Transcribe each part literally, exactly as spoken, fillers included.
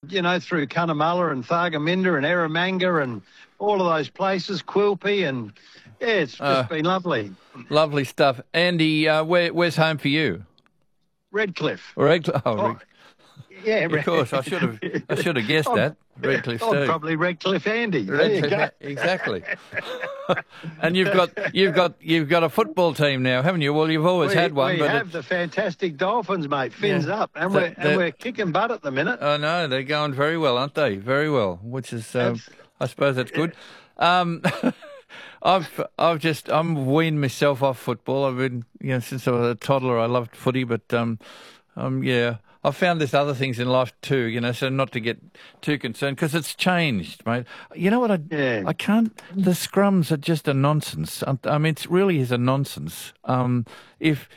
you know, through Cunnamulla and Thargomindah and Eromanga and all of those places, Quilpie, and yeah, it's just Uh, been lovely. Lovely stuff. Andy, uh, where, where's home for you? Redcliffe. Redcliffe. Oh, Oh, Red- yeah, of course. I should have. I should have guessed that. Redcliffe I'm Steve. probably Redcliffe Andy. There you Redcliffe, go. exactly. And you've got you've got you've got a football team now, haven't you? Well, you've always We, had one, we but have it- the fantastic Dolphins, mate. Fins Yeah. up, and That- we're that- and we're kicking butt at the minute. I know they're going very well, aren't they? Very well, which is um, That's- I suppose that's good. Um, I've I've just I'm weaned myself off football. I've been you know since I was a toddler. I loved footy, but um, um yeah. I've found there's other things in life too, you know, so not to get too concerned because it's changed, mate. You know what? I Yeah. I can't. The scrums are just a nonsense. I, I mean, it really is a nonsense. Um, if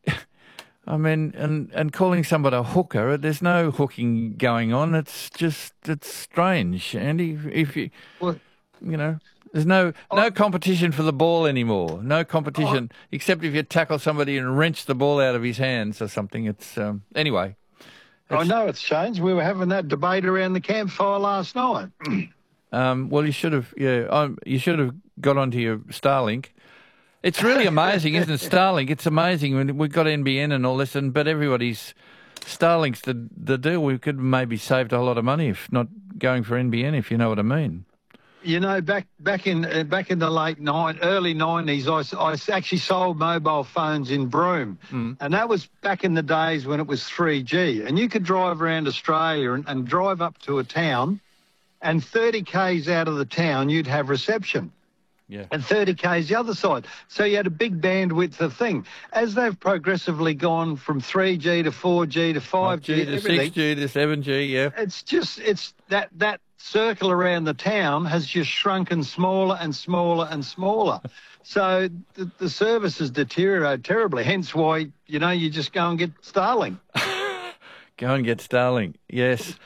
I mean, and and calling somebody a hooker, there's no hooking going on. It's just it's strange, Andy. If you Well, you know. There's no no competition for the ball anymore. No competition except if you tackle somebody and wrench the ball out of his hands or something. It's um, anyway. I know it's changed. We were having that debate around the campfire last night. Um, well, you should have, yeah, um, you should have got onto your Starlink. It's really amazing, isn't it? Starlink. It's amazing. When we've got N B N and all this, and but everybody's Starlink's the the deal. We could maybe saved a lot of money if not going for N B N, if you know what I mean. You know, back back in uh, back in the late nine, early nineties, I, s- I s- actually sold mobile phones in Broome, Mm. and that was back in the days when it was three G, and you could drive around Australia and, and drive up to a town, and thirty k's out of the town you'd have reception. Yeah. And thirty k's the other side. So you had a big bandwidth of thing. As they've progressively gone from three G to four G to five G, G to everything, six G to seven G, yeah. it's just, it's that, that circle around the town has just shrunken smaller and smaller and smaller. So the, the service has deteriorated terribly, hence why, you know, you just go and get Starlink. Go and get Starlink, yes.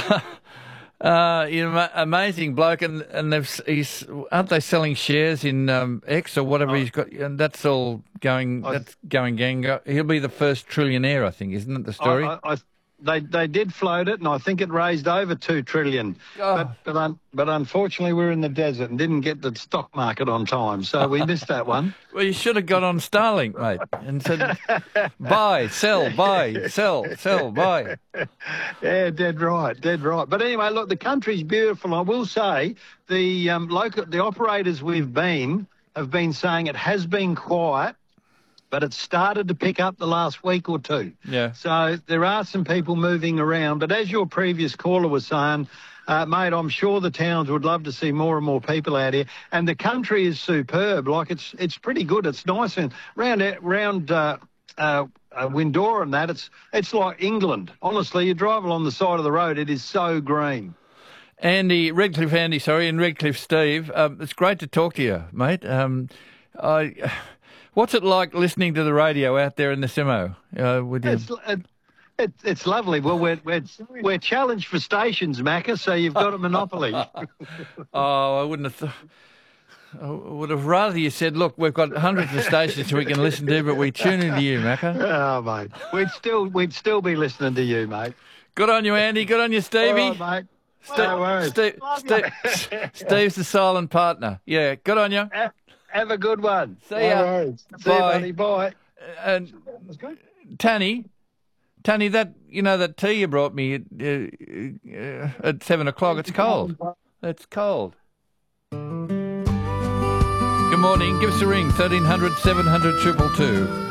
Uh, you know, ma- amazing bloke, and and they've s- he's aren't they selling shares in um, X or whatever he's got, and that's all going I- that's going gang. He'll be the first trillionaire, I think, isn't it? The story. I, I, I, they they did float it, and I think it raised over two trillion. Oh. But but, un, but unfortunately, we're in the desert and didn't get the stock market on time, so we missed that one. Well, you should have got on Starlink, mate, and said, buy, sell, buy, sell, sell, buy. Yeah, dead right, dead right. But anyway, look, the country's beautiful. I will say the um, local, the operators we've been have been saying it has been quiet, but it's started to pick up the last week or two. Yeah. So there are some people moving around. But as your previous caller was saying, uh, mate, I'm sure the towns would love to see more and more people out here. And the country is superb. Like it's it's pretty good. It's nice and round round. Uh, uh, uh, Windora and that, it's it's like England. Honestly, you drive along the side of the road, it is so green. Andy, Redcliffe Andy, sorry, and Redcliffe Steve, um, it's great to talk to you, mate. Um, I, what's it like listening to the radio out there in the Simo? Uh, with you? It's it, it, it's lovely. Well, we're we're, we're challenged for stations, Macca, so you've got a monopoly. Oh, I wouldn't have thought. I would have rather you said, look, we've got hundreds of stations we can listen to, but we tune into you, Macca. Oh, mate, we'd still we'd still be listening to you, mate. Good on you, Andy. Good on you, Stevie. All right, mate. Ste- No worries. Steve, Steve, Steve's the silent partner. Yeah, good on you. Ha- Have a good one. See No ya. worries. See you, Bye. buddy. Bye. And Tanny, Tanny, that you know that tea you brought me uh, uh, at seven o'clock. It's cold. It's cold. Good morning. Give us a ring. Thirteen hundred seven hundred triple two.